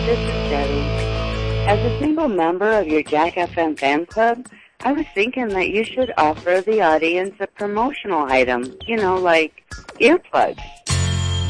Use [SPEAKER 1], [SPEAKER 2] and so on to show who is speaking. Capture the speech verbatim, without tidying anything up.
[SPEAKER 1] This is Debbie. As a single member of your Jack F M fan club, I was thinking that you should offer the audience a promotional item, you know, like earplugs.